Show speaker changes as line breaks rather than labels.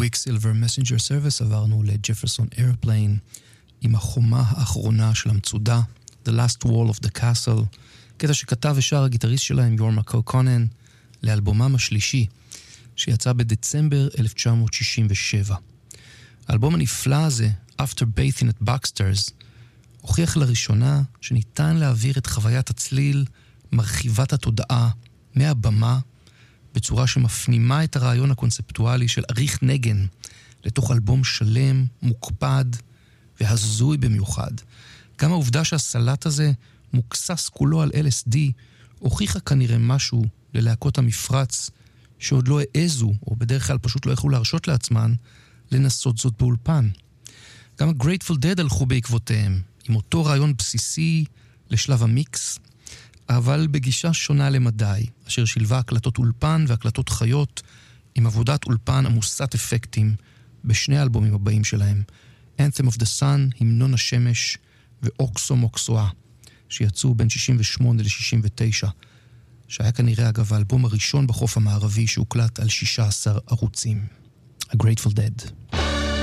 מקוויקסילבר מסנג'ר סרוויס עברנו לג'פרסון איירפליין עם החומה האחרונה של המצודה, The Last Wall of the Castle, קטע שכתב ושר הגיטריסט שלהם יורמה קוקונן לאלבומם השלישי שיצא בדצמבר 1967. האלבום הנפלא הזה, After Bathing at Baxter's, הוכיח לראשונה שניתן להעביר את חוויית הצליל מרחיבת התודעה מהבמה בצורה שמפנימה את הרעיון הקונספטואלי של עריך נגן לתוך אלבום שלם, מוקפד והזוי במיוחד. גם העובדה שהסלט הזה מוקסס כולו על LSD הוכיחה כנראה משהו ללהקות המפרץ שעוד לא העזו, או בדרך כלל פשוט לא יכלו להרשות לעצמן, לנסות זאת באולפן. גם ה-Grateful Dead הלכו בעקבותיהם, עם אותו רעיון בסיסי לשלב המיקס, אבל בגישה שונה למדי, אשר שילבה הקלטות אולפן והקלטות חיות, עם עבודת אולפן עמוסת אפקטים בשני האלבומים הבאים שלהם, Anthem of the Sun, המנון השמש, ואוקסו מוקסואה, שיצאו בין 68 ל-69, שהיה כנראה אגב האלבום הראשון בחוף המערבי שהוקלט על 16 ערוצים. A Grateful Dead.